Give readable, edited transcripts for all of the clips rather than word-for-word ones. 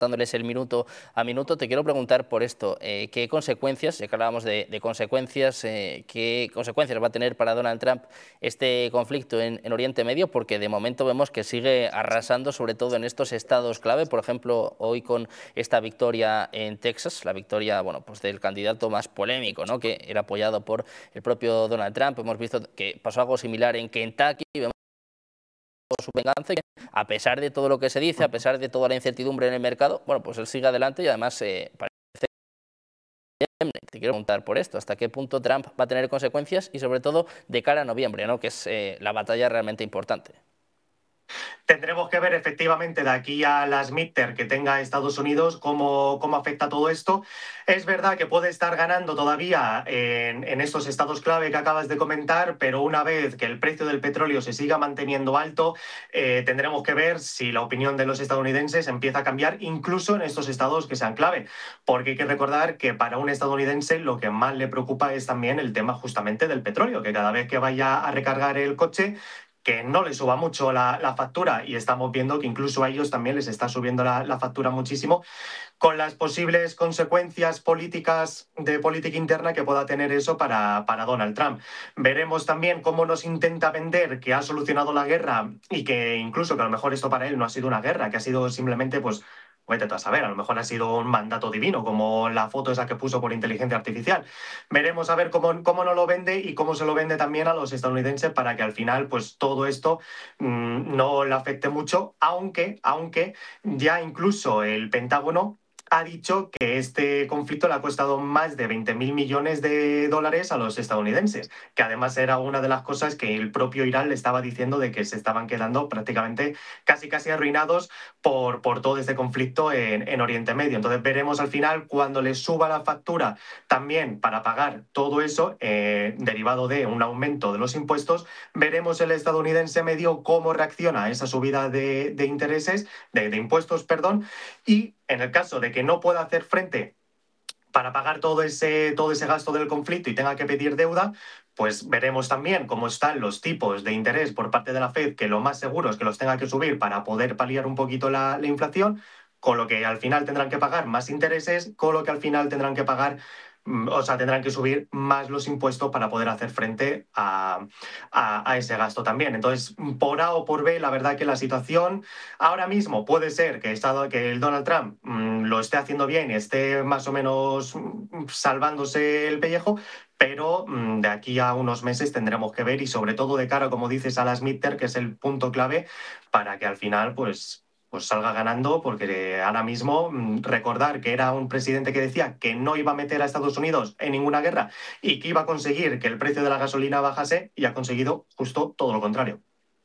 dándoles el minuto a minuto, te quiero preguntar por esto, ¿qué consecuencias, ya que hablábamos de consecuencias, qué consecuencias va a tener para Donald Trump este conflicto en Oriente Medio? Porque de momento vemos que sigue arrasando, sobre todo en estos estados clave, por ejemplo, hoy con esta victoria en Texas, la victoria pues del candidato más polémico, ¿no?, que era apoyado por el propio Donald Trump. Hemos visto que pasó algo similar en Kentucky, vemos su venganza, y a pesar de todo lo que se dice, a pesar de toda la incertidumbre en el mercado, pues él sigue adelante y además parece bien. Te quiero preguntar por esto, ¿hasta qué punto Trump va a tener consecuencias y sobre todo de cara a noviembre, ¿no?, que es la batalla realmente importante? Tendremos que ver efectivamente de aquí a las midterm que tenga Estados Unidos cómo afecta todo esto. Es verdad que puede estar ganando todavía en estos estados clave que acabas de comentar, pero una vez que el precio del petróleo se siga manteniendo alto, tendremos que ver si la opinión de los estadounidenses empieza a cambiar incluso en estos estados que sean clave. Porque hay que recordar que para un estadounidense lo que más le preocupa es también el tema justamente del petróleo, que cada vez que vaya a recargar el coche, que no le suba mucho la factura, y estamos viendo que incluso a ellos también les está subiendo la factura muchísimo, con las posibles consecuencias políticas de política interna que pueda tener eso para Donald Trump. Veremos también cómo nos intenta vender que ha solucionado la guerra y que incluso que a lo mejor esto para él no ha sido una guerra, que ha sido simplemente pues vete tú a saber, a lo mejor ha sido un mandato divino, como la foto esa que puso por inteligencia artificial. Veremos a ver cómo no lo vende y cómo se lo vende también a los estadounidenses para que al final pues todo esto no le afecte mucho, aunque ya incluso el Pentágono ha dicho que este conflicto le ha costado más de 20.000 millones de dólares a los estadounidenses, que además era una de las cosas que el propio Irán le estaba diciendo, de que se estaban quedando prácticamente casi arruinados por todo este conflicto en Oriente Medio. Entonces veremos al final cuando les suba la factura también para pagar todo eso, derivado de un aumento de los impuestos, veremos el estadounidense medio cómo reacciona a esa subida de intereses, de impuestos, perdón, y en el caso de que no pueda hacer frente para pagar todo ese gasto del conflicto y tenga que pedir deuda, pues veremos también cómo están los tipos de interés por parte de la Fed, que lo más seguro es que los tenga que subir para poder paliar un poquito la inflación, con lo que al final tendrán que pagar más intereses, con lo que al final tendrán que pagar, o sea, tendrán que subir más los impuestos para poder hacer frente a ese gasto también. Entonces, por A o por B, la verdad que la situación ahora mismo puede ser que el Donald Trump lo esté haciendo bien y esté más o menos salvándose el pellejo, pero de aquí a unos meses tendremos que ver, y sobre todo de cara, como dices, a las midterm, que es el punto clave para que al final pues salga ganando, porque ahora mismo recordar que era un presidente que decía que no iba a meter a Estados Unidos en ninguna guerra y que iba a conseguir que el precio de la gasolina bajase, y ha conseguido justo todo lo contrario.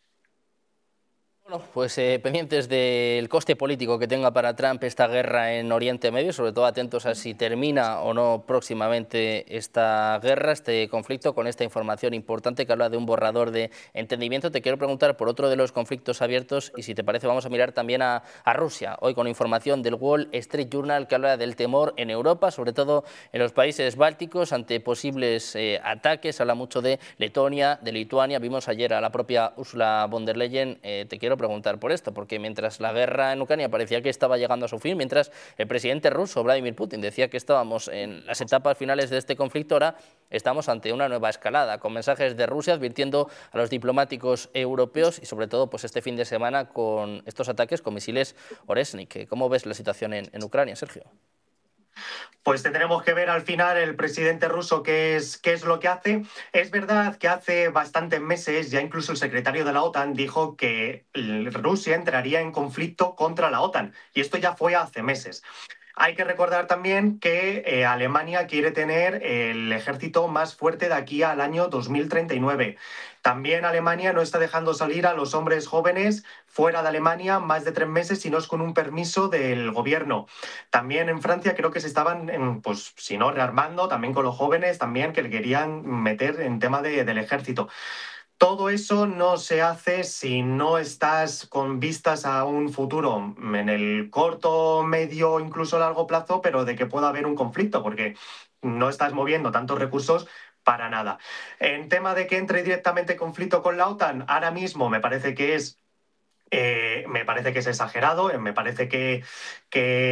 Pues pendientes del coste político que tenga para Trump esta guerra en Oriente Medio, sobre todo atentos a si termina o no próximamente esta guerra, este conflicto, con esta información importante que habla de un borrador de entendimiento. Te quiero preguntar por otro de los conflictos abiertos y, si te parece, vamos a mirar también a Rusia. Hoy con información del Wall Street Journal que habla del temor en Europa, sobre todo en los países bálticos, ante posibles ataques. Habla mucho de Letonia, de Lituania. Vimos ayer a la propia Ursula von der Leyen. Te quiero preguntar por esto, porque mientras la guerra en Ucrania parecía que estaba llegando a su fin, mientras el presidente ruso, Vladimir Putin, decía que estábamos en las etapas finales de este conflicto, ahora estamos ante una nueva escalada, con mensajes de Rusia advirtiendo a los diplomáticos europeos y, sobre todo, pues este fin de semana con estos ataques con misiles Oresnik. ¿Cómo ves la situación en Ucrania, Sergio? Pues tendremos que ver al final el presidente ruso qué es lo que hace. Es verdad que hace bastantes meses ya incluso el secretario de la OTAN dijo que Rusia entraría en conflicto contra la OTAN, y esto ya fue hace meses. Hay que recordar también que Alemania quiere tener el ejército más fuerte de aquí al año 2039. También Alemania no está dejando salir a los hombres jóvenes fuera de Alemania más de 3 meses si no es con un permiso del gobierno. También en Francia creo que se estaban, pues si no, rearmando también con los jóvenes también, que le querían meter en tema del ejército. Todo eso no se hace si no estás con vistas a un futuro en el corto, medio, incluso largo plazo, pero de que pueda haber un conflicto, porque no estás moviendo tantos recursos para nada. En tema de que entre directamente en conflicto con la OTAN, ahora mismo me parece que es exagerado, me parece que